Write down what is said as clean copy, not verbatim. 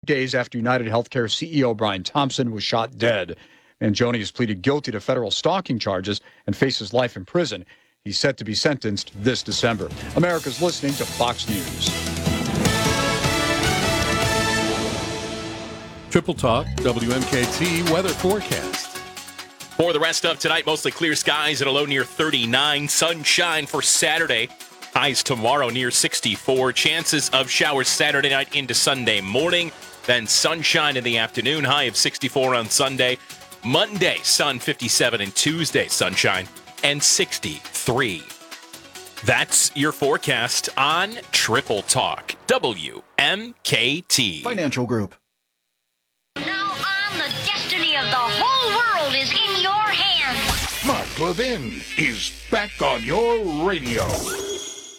days after United Healthcare CEO Brian Thompson was shot dead. Mangione has pleaded guilty to federal stalking charges and faces life in prison. He's set to be sentenced this December. America's listening to Fox News. Triple Talk, WMKT weather forecast. For the rest of tonight, mostly clear skies at a low near 39. Sunshine for Saturday. Highs tomorrow near 64. Chances of showers Saturday night into Sunday morning. Then sunshine in the afternoon. High of 64 on Sunday. Monday, sun 57. And Tuesday, sunshine and 63. That's your forecast on Triple Talk. WMKT. Financial Group. Now the destiny of the whole world is in your hands. Mark Levin is back on your radio.